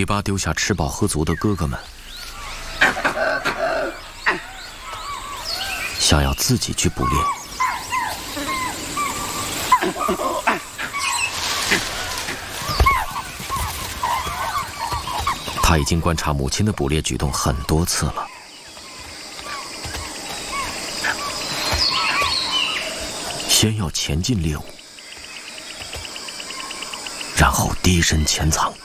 篱笆丢下吃饱喝足的哥哥们，想要自己去捕猎。他已经观察母亲的捕猎举动很多次了。先要前进猎物，然后低身潜藏。